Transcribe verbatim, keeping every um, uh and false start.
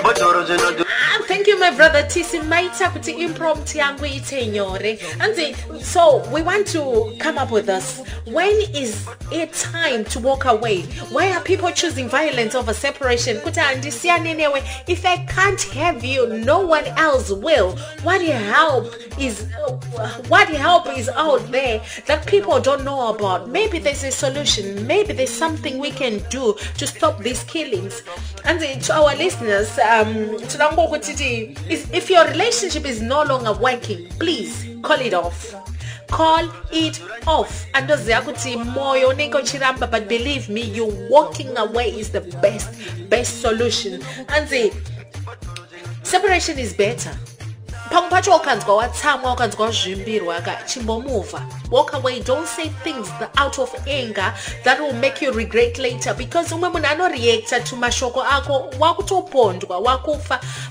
Ah, thank you, my brother Tisi Maita kuti impromptu yangu ite nyore. And so we want to come up with this. When is it time to walk away? Why are people choosing violence over separation? Kuta andisiane newe. If I can't have you, no one else will. What help is what help is out there that people don't know about? Maybe there's a solution. Maybe there's something we can do to stop these killings. And to our listeners, um, if your relationship is no longer working, please call it off. Call it off. And but believe me, you walking away is the best, best solution. And the separation is better. Walk away. Don't say things that out of anger that will make you regret later, because umwe munano react to mashoko ako wakutopondwa wakufa